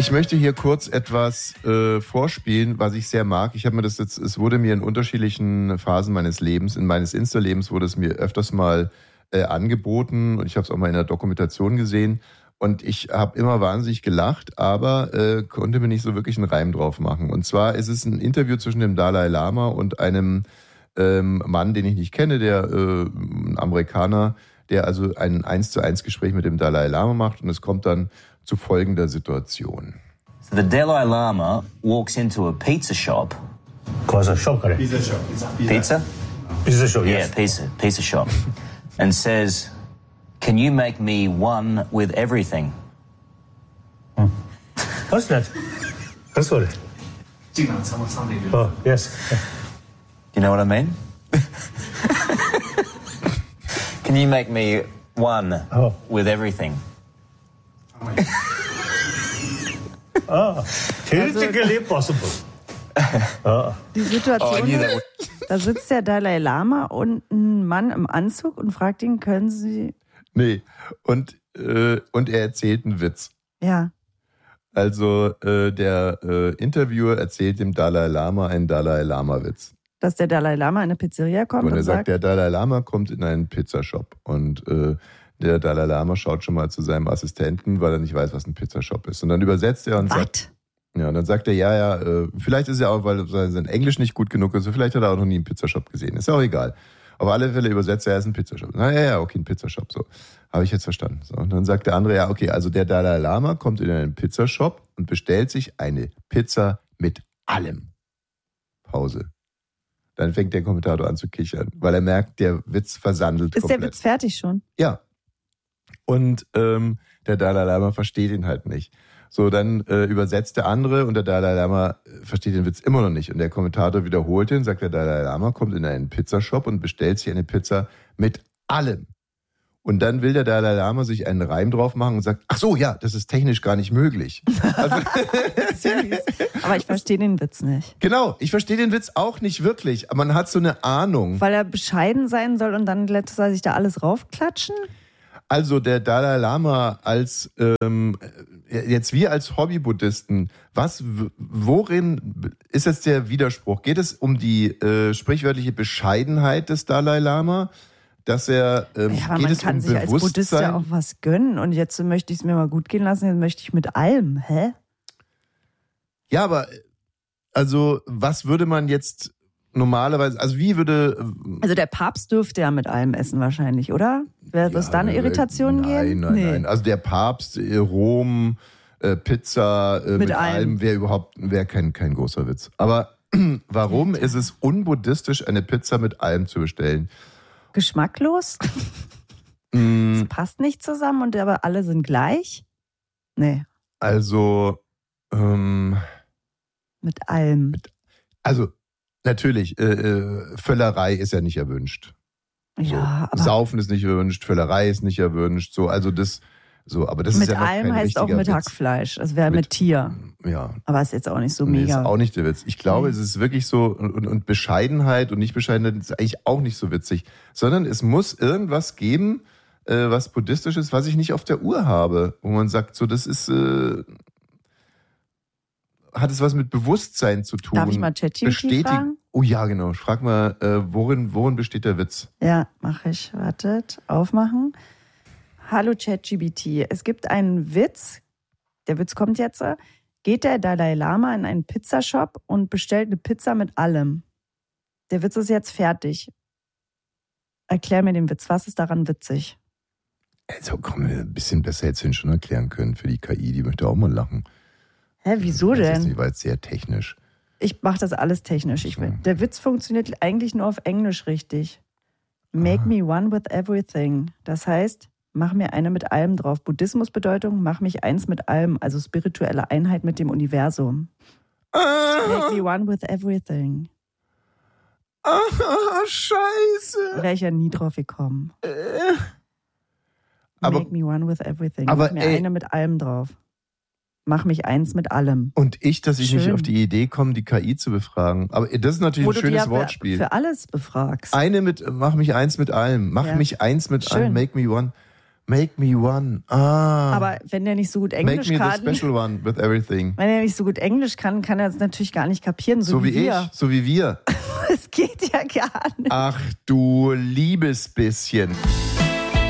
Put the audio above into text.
Ich möchte hier kurz etwas vorspielen, was ich sehr mag. Ich habe mir das jetzt, es wurde mir in unterschiedlichen Phasen meines Lebens, in meines Insta-Lebens wurde es mir öfters mal angeboten und ich habe es auch mal in der Dokumentation gesehen und ich habe immer wahnsinnig gelacht, aber konnte mir nicht so wirklich einen Reim drauf machen. Und zwar ist es ein Interview zwischen dem Dalai Lama und einem Mann, den ich nicht kenne, der ein Amerikaner, der also ein 1:1 Gespräch mit dem Dalai Lama macht und es kommt dann zu folgender Situation. So the Dalai Lama walks into a pizza shop. Pizza shop. Pizza? Pizza shop, yes. Yeah, pizza shop. And says, "Can you make me one with everything?" What's that? That's what it. Oh, yes. You know what I mean? Can you make me one with everything? Theoretically possible. Die Situation ist, da sitzt der Dalai Lama und ein Mann im Anzug und fragt ihn, können Sie... Nee, und er erzählt einen Witz. Ja. Also der Interviewer erzählt dem Dalai Lama einen Dalai Lama-Witz. Dass der Dalai Lama in eine Pizzeria kommt und er sagt, der Dalai Lama kommt in einen Pizzashop und der Dalai Lama schaut schon mal zu seinem Assistenten, weil er nicht weiß, was ein Pizzashop ist. Und dann übersetzt er und sagt, ja, und dann sagt er, vielleicht ist er auch, weil sein Englisch nicht gut genug ist, vielleicht hat er auch noch nie einen Pizzashop gesehen. Ist ja auch egal. Auf alle Fälle übersetzt er, ist ein Pizzashop. Na ja, okay, ein Pizzashop, so. Habe ich jetzt verstanden. So, und dann sagt der andere, ja, okay, also der Dalai Lama kommt in einen Pizzashop und bestellt sich eine Pizza mit allem. Pause. Dann fängt der Kommentator an zu kichern, weil er merkt, der Witz versandelt komplett. Ist der Witz fertig schon? Ja. Und der Dalai Lama versteht ihn halt nicht. So, dann übersetzt der andere und der Dalai Lama versteht den Witz immer noch nicht. Und der Kommentator wiederholt ihn, sagt der Dalai Lama, kommt in einen Pizzashop und bestellt sich eine Pizza mit allem. Und dann will der Dalai Lama sich einen Reim drauf machen und sagt, ach so, ja, das ist technisch gar nicht möglich. Also, aber ich verstehe den Witz nicht. Genau, ich verstehe den Witz auch nicht wirklich. Man hat so eine Ahnung. Weil er bescheiden sein soll und dann lässt er sich da alles raufklatschen? Also der Dalai Lama als jetzt wir als Hobby-Buddhisten, worin ist jetzt der Widerspruch? Geht es um die sprichwörtliche Bescheidenheit des Dalai Lama? Dass er aber geht man es kann um sich als Buddhist ja auch was gönnen und jetzt möchte ich es mir mal gut gehen lassen, jetzt möchte ich mit allem, hä? Ja, aber also was würde man jetzt normalerweise, also wie würde... Also der Papst dürfte ja mit allem essen wahrscheinlich, oder? Wird es da eine Irritation geben? Nein. Also der Papst, Rom, Pizza mit allem wäre kein großer Witz. Aber warum ist es unbuddhistisch, eine Pizza mit allem zu bestellen? Geschmacklos? Es passt nicht zusammen und aber alle sind gleich? Nee. Also mit allem. Also natürlich, Völlerei ist ja nicht erwünscht. Ja, so. Saufen ist nicht erwünscht, Völlerei ist nicht erwünscht. So, also das, so, aber das mit ist ja noch kein allem heißt auch mit Witz. Hackfleisch. Das wäre mit Tier. Ja. Aber ist jetzt auch nicht so mega. Ist auch nicht der Witz. Ich glaube, es ist wirklich so, und Bescheidenheit und Nicht-Bescheidenheit ist eigentlich auch nicht so witzig. Sondern es muss irgendwas geben, was buddhistisch ist, was ich nicht auf der Uhr habe. Wo man sagt, so, das ist, hat es was mit Bewusstsein zu tun. Darf ich mal ChatGPT fragen? Oh ja, genau. Frag mal, worin besteht der Witz? Ja, mache ich. Wartet, aufmachen. Hallo ChatGPT. Es gibt einen Witz. Der Witz kommt jetzt. Geht der Dalai Lama in einen Pizzashop und bestellt eine Pizza mit allem. Der Witz ist jetzt fertig. Erklär mir den Witz. Was ist daran witzig? Also komm, ein bisschen besser hättest du ihn schon erklären können für die KI. Die möchte auch mal lachen. Hä, wieso denn? Das war jetzt sehr technisch. Ich mache das alles technisch. Der Witz funktioniert eigentlich nur auf Englisch richtig. Make me one with everything. Das heißt, mach mir eine mit allem drauf. Buddhismusbedeutung, mach mich eins mit allem. Also spirituelle Einheit mit dem Universum. Make me one with everything. Scheiße. Wäre ich ja nie drauf gekommen. Make me one with everything. Aber, mach mir eine mit allem drauf. Mach mich eins mit allem. Und dass ich nicht auf die Idee komme, die KI zu befragen. Aber das ist natürlich ein schönes Wortspiel. Für alles befragst. Mach mich eins mit allem. Mach mich eins mit allem. Make me one. Make me one. Aber wenn der nicht so gut Englisch kann... Make me the special one with everything. Wenn er nicht so gut Englisch kann er es natürlich gar nicht kapieren. So wie wir. So wie wir. Es geht ja gar nicht. Ach du liebes bisschen.